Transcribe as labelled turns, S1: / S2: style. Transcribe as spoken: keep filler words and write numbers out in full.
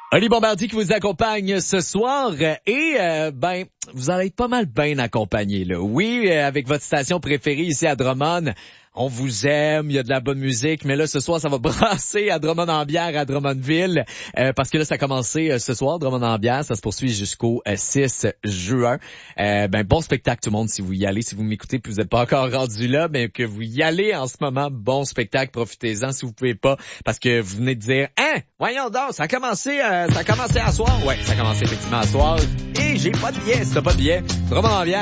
S1: Oli Bombardier qui vous accompagne ce soir et euh, ben vous allez être pas mal bien accompagné là. Oui, euh, avec votre station préférée ici à Drummond. On vous aime, il y a de la bonne musique, mais là, ce soir, ça va brasser à Drummond-en-Bière, à Drummondville, euh, parce que là, ça a commencé euh, ce soir, Drummond-en-Bière, ça se poursuit jusqu'au euh, six juin. Euh, ben, bon spectacle tout le monde si vous y allez, si vous m'écoutez puis vous n'êtes pas encore rendu là, mais que vous y allez en ce moment, bon spectacle, profitez-en si vous pouvez pas, parce que vous venez de dire, hein, voyons donc, ça a commencé, euh, ça a commencé à soir. Ouais, ça a commencé effectivement à soir, et j'ai pas de billet, si t'as pas de billet, Drummond-en-Bière.